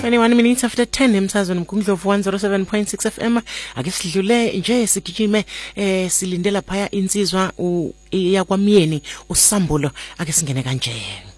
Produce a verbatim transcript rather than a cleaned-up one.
twenty-one minutes after ten emsazweni mkhundlovu one oh seven point six F M. Ake sidlule nje sigijime eh silindela phaya insizwa u yakwamyeni usambulo ake singene kanje.